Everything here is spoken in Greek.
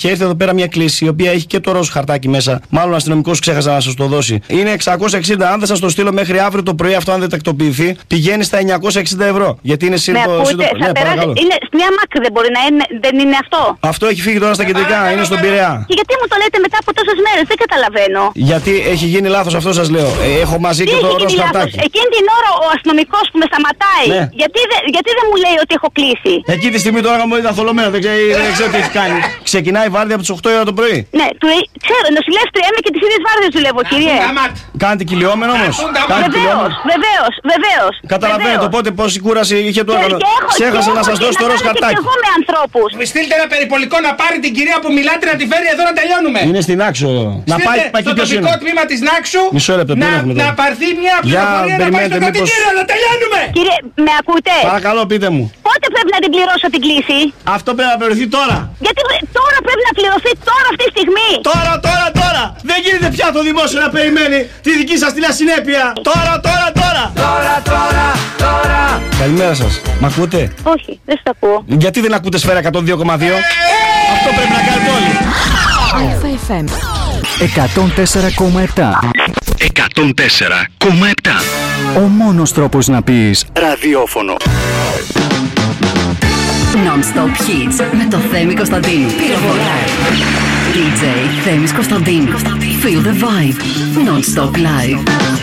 και ήρθε εδώ πέρα μια κλίση η οποία έχει και το ροζ χαρτάκι μέσα. Μάλλον ο αστυνομικός ξέχασε να σας το δώσει. Είναι 660. Αν δεν σας το στείλω μέχρι αύριο το πρωί, αυτό αν δεν τακτοποιηθεί, πηγαίνει στα 960 ευρώ. Γιατί είναι σύντομο. Ναι, παρακαλώ. Είναι μια μάκρη, δεν μπορεί να είναι, δεν είναι αυτό. Αυτό έχει φύγει τώρα στα κεντρικά, είναι στον Πειραιά. Και γιατί μου το λέτε μετά από τόσες μέρες, δεν καταλαβαίνω. Γιατί έχει γίνει λάθος, αυτό σας λέω. Έχω μαζί και το ροζ χαρτάκι. Εκείνη την ώρα ο αστυνομικός που με σταματάει, ναι. γιατί δεν μου λέει ότι έχω κλείσει. Εκεί τη στιγμή τώρα μου ήταν θολωμένο, δεν ξέρω τι έχει κάνει. Ξεκινάει η βάρδια από τις 8 η ώρα το πρωί. Ναι, ξέρω, νοσηλεύτρια είμαι και τις ίδιες βάρδιες δουλεύω, κύριε. Κάνετε κυλιόμενο όμως. Βεβαίως. Καταλαβαίνετε, οπότε πόση κούραση είχε το όργανο. Ξέχασα να σας δώσω το ροζ χαρτάκι. Και εγώ με ανθρώπους. Στείλτε ένα περιπολικό να πάρει την κυρία που μιλάτε να τη φέρει εδώ να τελειώνουμε. Είναι στην Άξο. Να πάει στο τοπικό τμήμα της Νάξου. Μισό λεπτό, να πάρθει μια πληροφορία να πάει στο κατοικείο να τελειώνουμε. Κύριε, με ακούτε? Παρακαλώ, πείτε μου. Πότε πρέπει να την πληρώσω την κλίση? Αυτό πρέπει να πληρωθεί τώρα. Γιατί τώρα πρέπει να πληρωθεί τώρα αυτή τη στιγμή. Τώρα. Δεν γίνεται πια το δημόσιο να περιμένει τη δική σας την ασυνέπεια. Τώρα. Καλημέρα σας. Μ' ακούτε? Όχι, δεν σας ακούω. Γιατί δεν ακούτε Σφαίρα 102,2? Αυτό πρέπει να κάνετε όλοι. FM 104,7. Ο μόνος τρόπος να πεις ραδιόφωνο. Non-stop hits με το Θέμη Κωνσταντίνου. Πυροβολάει. DJ Θέμης Κωνσταντίνου. Feel the vibe. Non-stop live.